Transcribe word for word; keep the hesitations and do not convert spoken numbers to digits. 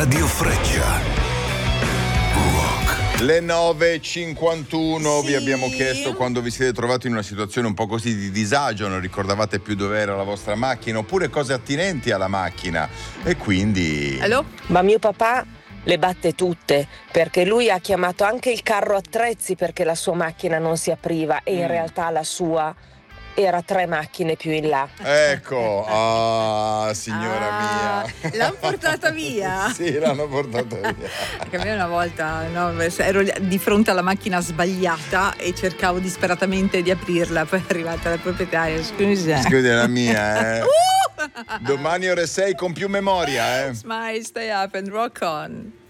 Radio Freccia. Le nove e cinquantuno, sì. Vi abbiamo chiesto quando vi siete trovati in una situazione un po' così di disagio, non ricordavate più dove era la vostra macchina oppure cose attinenti alla macchina e quindi... Hello? Ma mio papà le batte tutte perché lui ha chiamato anche il carro attrezzi perché la sua macchina non si apriva e in mm. realtà la sua era tre macchine più in là. Ecco, ah, signora ah, mia. L'hanno portata via. Sì, l'hanno portata via. Perché a me una volta no, ero di fronte alla macchina sbagliata e cercavo disperatamente di aprirla, poi è arrivata la proprietaria. Scusa. Scusa, la mia, eh. Uh! Domani ore sei con più memoria, eh. Smile, stay up and rock on.